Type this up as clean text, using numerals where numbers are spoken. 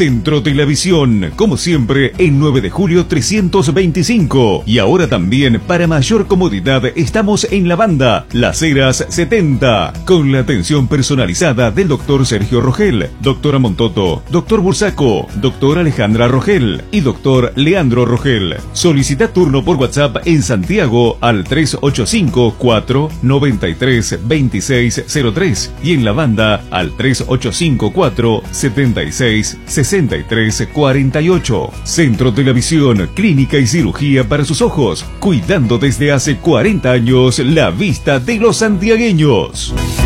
Centro de la Visión, como siempre, en 9 de julio 325. Y ahora también, para mayor comodidad, estamos en La Banda, Las Heras 70, con la atención personalizada del doctor Sergio Rogel, doctora Montoto, doctor Bursaco, doctora Alejandra Rogel y doctor Leandro Rogel. Solicita turno por WhatsApp en Santiago al 385-493-2603 y en La Banda al 385-476-6348. Centro de la Visión, clínica y cirugía para sus ojos, cuidando desde hace 40 años la vista de los santiagueños.